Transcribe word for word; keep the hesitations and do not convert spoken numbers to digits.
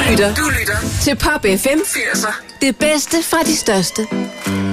lytter, du lytter til Pop F M. firser. Det bedste fra de største.